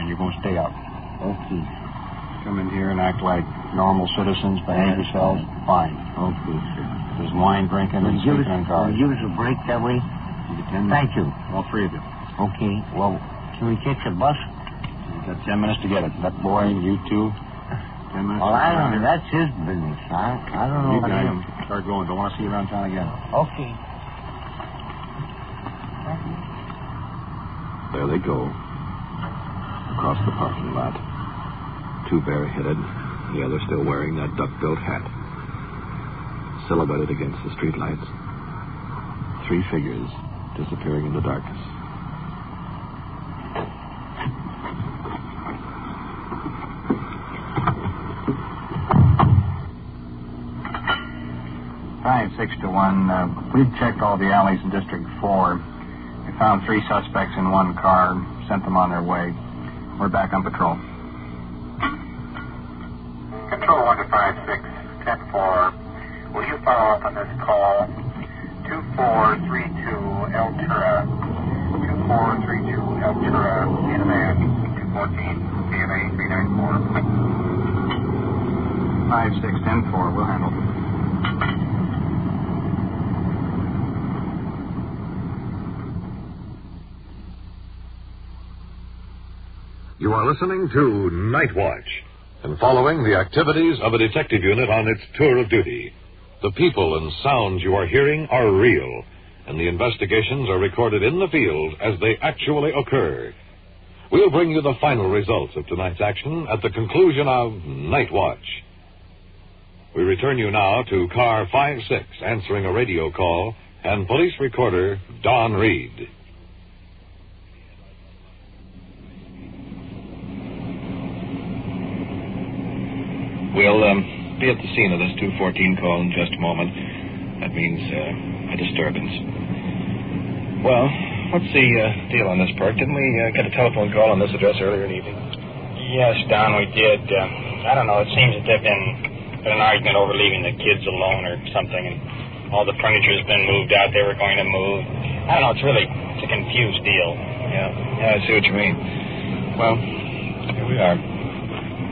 you're going to stay out. Okay. Come in here and act like normal citizens. Behave yourselves. Fine. Okay, sir. There's wine drinking and speaking on cards. Give us a break that way? Thank you. All three of you. Okay. Well, can we catch a bus? You've got 10 minutes to get it. That boy, you two. 10 minutes. Well, I don't know. That's his business. I don't know about him. Start going. Don't want to see you around town again. Okay. There they go. Across the parking lot. Two bareheaded, the other still wearing that duck-billed hat. Silhouetted against the streetlights. Three figures disappearing in the darkness. Five, 6 to 1. We've checked all the alleys in District 4. We found 3 suspects in one car, sent them on their way. We're back on patrol. Control 1 to 5-6, 10-4. Will you follow up on this call? 2432 El Tura. 2432 El Tura, in a van. 214, CMA 394. 5-6-10-4. We'll handle it. You are listening to Night Watch and following the activities of a detective unit on its tour of duty. The people and sounds you are hearing are real, and the investigations are recorded in the field as they actually occur. We'll bring you the final results of tonight's action at the conclusion of Night Watch. We return you now to Car 5-6, answering a radio call, and police recorder Don Reed. We'll be at the scene of this 214 call in just a moment. That means a disturbance. Well, what's the deal on this, Perk? Didn't we get a telephone call on this address earlier in the evening? Yes, Don, we did. I don't know. It seems that there's been an argument over leaving the kids alone or something, and all the furniture's been moved out. They were going to move. I don't know. It's a confused deal. Yeah, I see what you mean. Well, here we are.